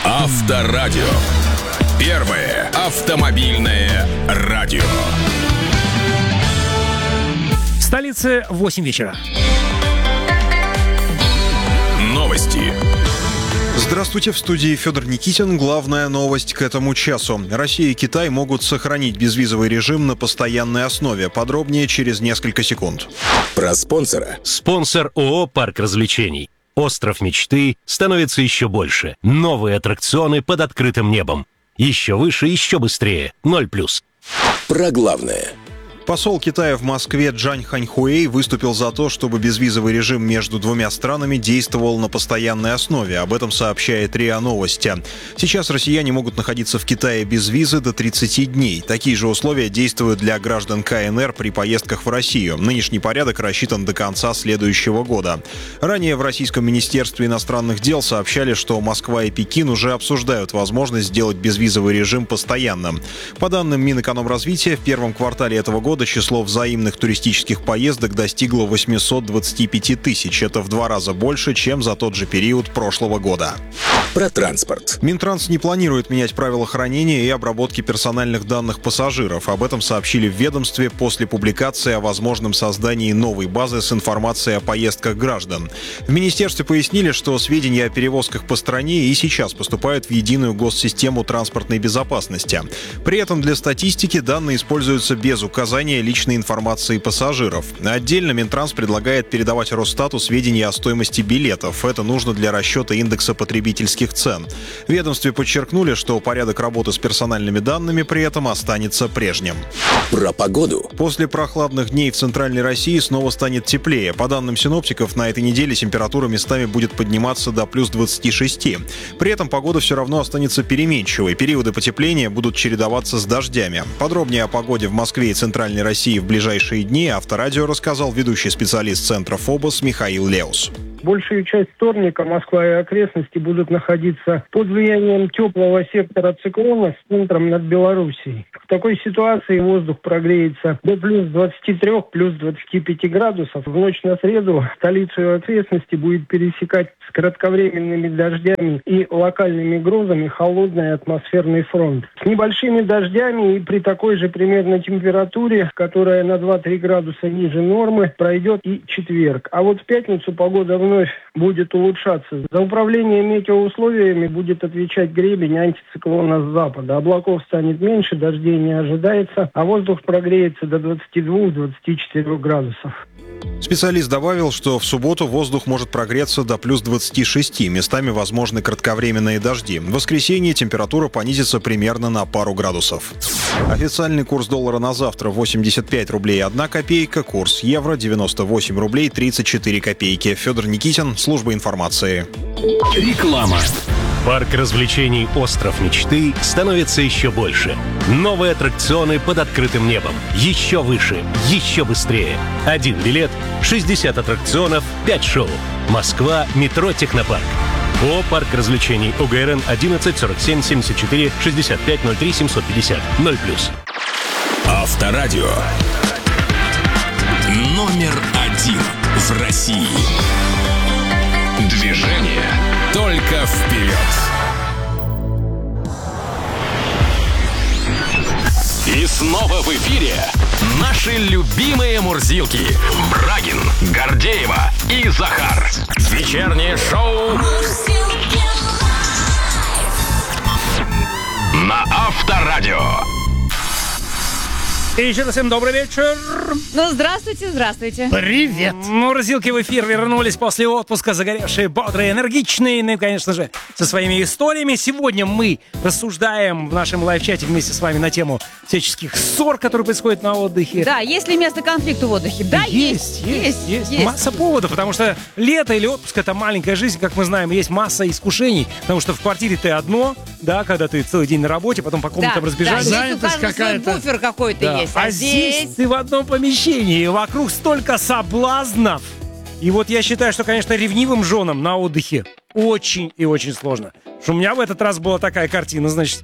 Авторадио. Первое автомобильное радио. В столице 8 вечера. Новости. Здравствуйте, в студии Федор Никитин. Главная новость к этому часу. Россия и Китай могут сохранить безвизовый режим на постоянной основе. Подробнее через несколько секунд. Про спонсора. Спонсор ООО «Парк развлечений». Остров мечты становится еще больше. Новые аттракционы под открытым небом. Еще выше, еще быстрее. 0+. Про главное. Посол Китая в Москве Джань Ханьхуэй выступил за то, чтобы безвизовый режим между двумя странами действовал на постоянной основе. Об этом сообщает РИА Новости. Сейчас россияне могут находиться в Китае без визы до 30 дней. Такие же условия действуют для граждан КНР при поездках в Россию. Нынешний порядок рассчитан до конца следующего года. Ранее в Российском министерстве иностранных дел сообщали, что Москва и Пекин уже обсуждают возможность сделать безвизовый режим постоянным. По данным Минэкономразвития, в первом квартале этого года число взаимных туристических поездок достигло 825 тысяч. Это в 2 раза больше, чем за тот же период прошлого года. Про транспорт. Минтранс не планирует менять правила хранения и обработки персональных данных пассажиров. Об этом сообщили в ведомстве после публикации о возможном создании новой базы с информацией о поездках граждан. В министерстве пояснили, что сведения о перевозках по стране и сейчас поступают в единую госсистему транспортной безопасности. При этом для статистики данные используются без указания личной информации пассажиров. Отдельно Минтранс предлагает передавать Росстату сведения о стоимости билетов. Это нужно для расчета индекса потребительских цен. В ведомстве подчеркнули, что порядок работы с персональными данными при этом останется прежним. Про погоду. После прохладных дней в Центральной России снова станет теплее. По данным синоптиков, на этой неделе температура местами будет подниматься до плюс 26. При этом погода все равно останется переменчивой. Периоды потепления будут чередоваться с дождями. Подробнее о погоде в Москве и Центральной России в ближайшие дни Авторадио рассказал ведущий специалист Центра ФОБОС Михаил Леус. Большую часть вторника Москва и окрестности будут находиться под влиянием теплого сектора циклона с центром над Белоруссией. В такой ситуации воздух прогреется до плюс 23, плюс 25 градусов. В ночь на среду столицу и окрестности будет пересекать с кратковременными дождями и локальными грозами холодный атмосферный фронт. С небольшими дождями и при такой же примерно температуре, которая на 2-3 градуса ниже нормы, пройдет и четверг. А вот в пятницу погода вновь будет улучшаться. За управление метеоусловиями будет отвечать гребень антициклона с запада. Облаков станет меньше, дождей не ожидается, а воздух прогреется до 22-24 градусов. Специалист добавил, что в субботу воздух может прогреться до плюс 26, местами возможны кратковременные дожди. В воскресенье температура понизится примерно на пару градусов. Официальный курс доллара на завтра 85 рублей 1 копейка, курс евро 98 рублей 34 копейки. Федор Никитин, служба информации. Реклама. Парк развлечений «Остров мечты» становится еще больше. Новые аттракционы под открытым небом. Еще выше, еще быстрее. 1 билет, 60 аттракционов, 5 шоу. Москва, метро «Технопарк». ООО «Парк развлечений», ОГРН 11 47 74 65 03 750 0+. Авторадио. Номер 1 в России. Движение только вперед. И снова в эфире наши любимые мурзилки Брагин, Гордеева и Захар. Вечернее шоу на Авторадио. И еще раз всем добрый вечер. Ну, здравствуйте, здравствуйте. Привет. Мурзилки в эфир вернулись после отпуска, загоревшие, бодрые, энергичные, ну и, конечно же, со своими историями. Сегодня мы рассуждаем в нашем лайв-чате вместе с вами на тему всяческих ссор, которые происходят на отдыхе. Да, есть ли место конфликту в отдыхе? Да, есть. Масса поводов, потому что лето или отпуск — это маленькая жизнь, как мы знаем, есть масса искушений, потому что в квартире ты одно, да, когда ты целый день на работе, потом по комнатам разбежались. Да, здесь у каждого свой буфер какой-то есть. А здесь ты в одном помещении, вокруг столько соблазнов. И вот я считаю, что, конечно, ревнивым женам на отдыхе очень и очень сложно. Что у меня в этот раз была такая картина, значит,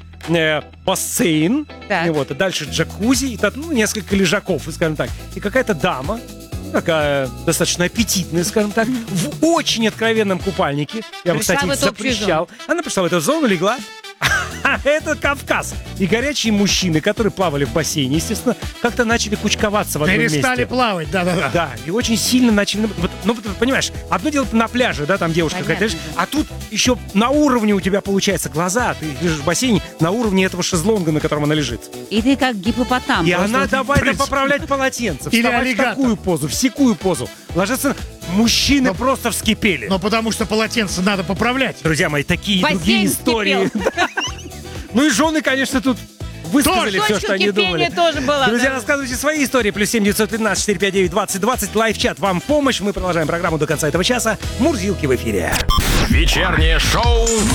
бассейн, и вот, и дальше джакузи, и несколько лежаков, скажем так. И какая-то дама такая достаточно аппетитная, скажем так, в очень откровенном купальнике. Я бы, Пришла кстати, в эту общую запрещал. Она пришла в эту зону, легла. Это Кавказ. И горячие мужчины, которые плавали в бассейне, естественно, как-то начали кучковаться в одном месте. Перестали плавать, да-да-да. Да, и очень сильно начали... Ну, понимаешь, одно дело ты на пляже, да, там девушка Понятно. какая-то, а тут еще на уровне у тебя получается глаза, ты лежишь в бассейне на уровне этого шезлонга, на котором она лежит. И ты как гипопотам. И просто она вот давай там прыгать. поправлять полотенце, Или вставать в аллигатор. такую позу, в секую позу. Ложиться... Мужчины просто вскипели. Но потому что полотенце надо поправлять. Друзья мои, такие и Бассейн другие истории. Ну и жены, конечно, тут высказали все, Точка что они кипения думали. тоже была. Друзья, да. рассказывайте свои истории. +7 915 459 2020. Лайв-чат вам в помощь. Мы продолжаем программу до конца этого часа. Мурзилки в эфире. Вечернее шоу